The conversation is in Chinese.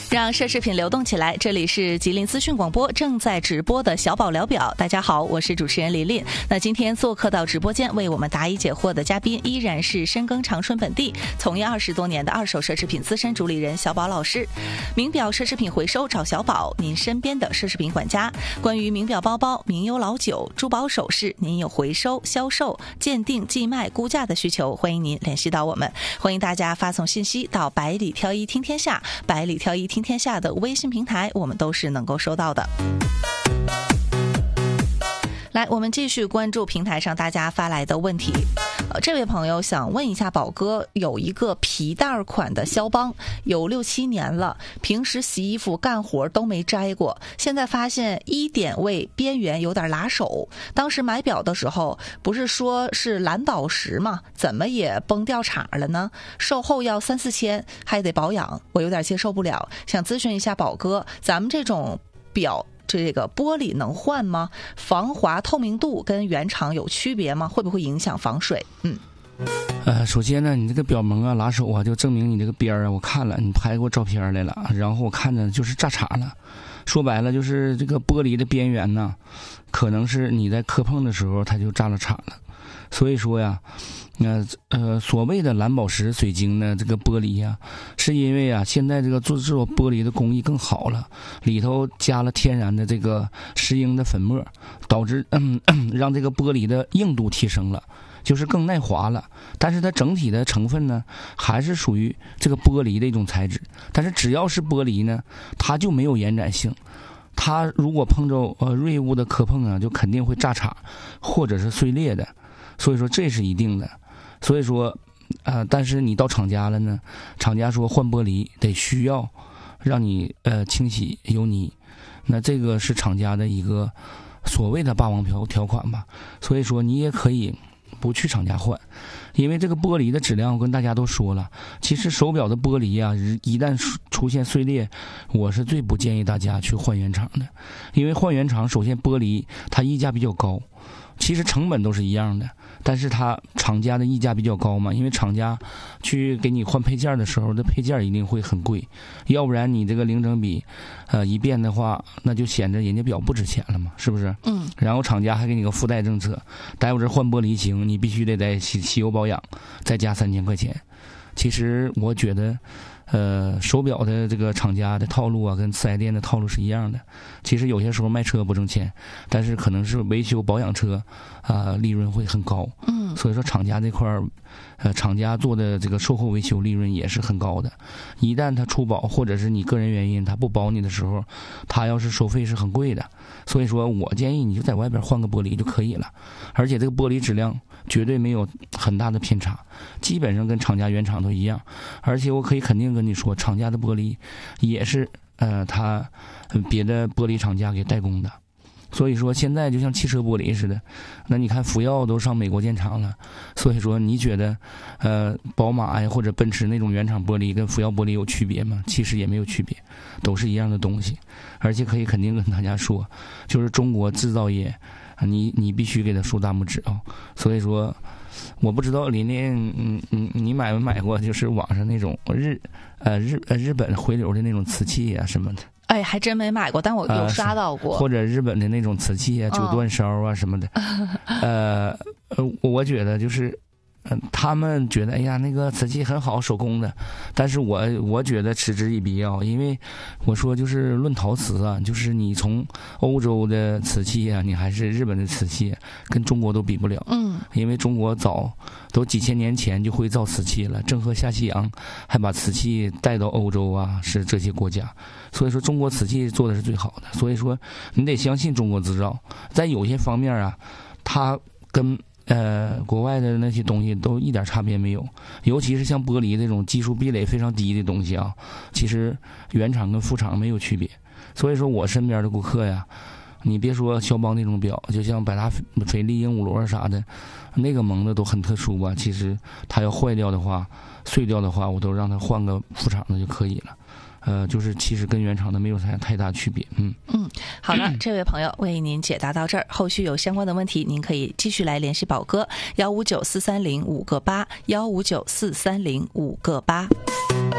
让奢侈品流动起来，这里是吉林资讯广播正在直播的小宝聊表。大家好，我是主持人琳琳。那今天做客到直播间为我们答疑解惑的嘉宾依然是深耕长春本地从业20多年的二手奢侈品资深主理人小宝老师。名表奢侈品回收找小宝，您身边的奢侈品管家。关于名表包包、名优老酒、珠宝首饰，您有回收、销售、鉴定、寄卖、估价的需求，欢迎您联系到我们。欢迎大家发送信息到百里挑一听天下、百里挑一听天下的微信平台，我们都是能够收到的。来，我们继续关注平台上大家发来的问题。这位朋友想问一下宝哥，有一个皮带款的肖邦，有6、7年了，平时洗衣服干活都没摘过，现在发现1点位边缘有点拉手。当时买表的时候不是说是蓝宝石吗？怎么也崩掉茬了呢？售后要3、4千，还得保养，我有点接受不了，想咨询一下宝哥，咱们这种表这个玻璃能换吗？防滑透明度跟原厂有区别吗？会不会影响防水？ 首先呢，你这个表蒙啊、拉手啊，就证明你这个边啊，我看了，你拍给我照片来了，然后我看着就是炸茬了。说白了，就是这个玻璃的边缘呢，可能是你在磕碰的时候它就炸了茬了。所以说呀，所谓的蓝宝石水晶呢，这个玻璃呀，是因为啊，现在这个制作玻璃的工艺更好了，里头加了天然的这个石英的粉末，导致让这个玻璃的硬度提升了，就是更耐滑了。但是它整体的成分呢，还是属于这个玻璃的一种材质。但是只要是玻璃呢，它就没有延展性。它如果碰着锐物的磕碰啊，就肯定会炸茬或者是碎裂的。所以说这是一定的。所以说但是你到厂家了呢，厂家说换玻璃得需要让你清洗油泥，那这个是厂家的一个所谓的霸王条款吧。所以说你也可以不去厂家换，因为这个玻璃的质量我跟大家都说了，其实手表的玻璃啊，一旦出现碎裂，我是最不建议大家去换原厂的。因为换原厂首先玻璃它溢价比较高，其实成本都是一样的，但是它厂家的溢价比较高嘛，因为厂家去给你换配件的时候，这配件一定会很贵，要不然你这个零整比一变的话，那就显得人家表不值钱了嘛，是不是？然后厂家还给你个附带政策，待会儿换玻璃行，你必须得在汽油保养再加3000块钱。其实我觉得手表的这个厂家的套路啊，跟4S店的套路是一样的。其实有些时候卖车不挣钱，但是可能是维修保养车利润会很高。所以说厂家这块厂家做的这个售后维修利润也是很高的。一旦他出保或者是你个人原因他不保你的时候，他要是收费是很贵的。所以说我建议你就在外边换个玻璃就可以了，而且这个玻璃质量绝对没有很大的偏差，基本上跟厂家原厂都一样。而且我可以肯定跟你说，厂家的玻璃也是他别的玻璃厂家给代工的。所以说现在就像汽车玻璃似的，那你看福耀都上美国建厂了。所以说你觉得宝马呀或者奔驰那种原厂玻璃跟福耀玻璃有区别吗？其实也没有区别，都是一样的东西。而且可以肯定跟大家说，就是中国制造业你必须给他竖大拇指啊。所以说我不知道琳琳你买没买过就是网上那种日本回流的那种瓷器啊什么的？ 哎，还真没买过，但我有刷到过。 或者日本的那种瓷器啊，9段烧啊什么的。我觉得就是他们觉得哎呀那个瓷器很好手工的，但是我觉得嗤之以鼻啊。因为我说就是论陶瓷啊，就是你从欧洲的瓷器啊，你还是日本的瓷器跟中国都比不了。因为中国早都几千年前就会造瓷器了，郑和下西洋还把瓷器带到欧洲啊，是这些国家。所以说中国瓷器做的是最好的，所以说你得相信中国制造。在有些方面啊，它跟国外的那些东西都一点差别没有，尤其是像玻璃这种技术壁垒非常低的东西啊，其实原厂跟副厂没有区别。所以说我身边的顾客呀，你别说肖邦那种表，就像百达翡丽、鹦鹉螺啥的，那个蒙的都很特殊吧。其实它要坏掉的话、碎掉的话，我都让它换个副厂的就可以了。就是其实跟原厂的没有太大区别。 好了，这位朋友为您解答到这儿，后续有相关的问题，您可以继续来联系宝哥，1594305个8，1594305个8。